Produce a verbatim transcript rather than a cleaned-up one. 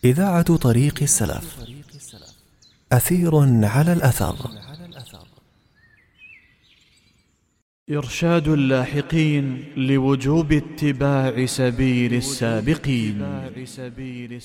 إذاعة طريق السلف. أثير على الأثر. إرشاد اللاحقين لوجوب اتباع سبيل السابقين.